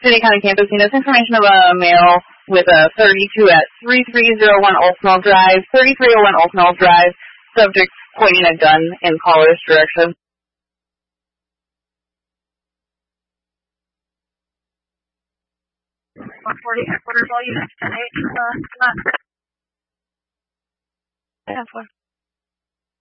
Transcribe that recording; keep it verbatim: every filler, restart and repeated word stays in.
City County Campus. You know, this information of a male with a thirty-two at thirty-three oh one Oldsmall Drive, thirty-three oh one Oldsmall Drive, subject pointing a gun in caller's direction. one forty headquarters, all units, ten eight, uh, ten four.